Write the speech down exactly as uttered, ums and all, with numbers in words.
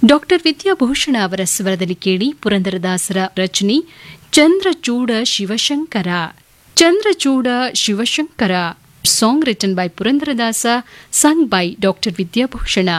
Doctor Vidyabhushana ಅವರ ಸ್ವರದಲ್ಲಿ ಕೇಳಿ ಪುರಂದರದಾಸರ ರಚನೆ Chandrachud Shivashankara. Chandrachud Shivashankara song written by Purandaradasa, sung by doctor Vidyabhushana.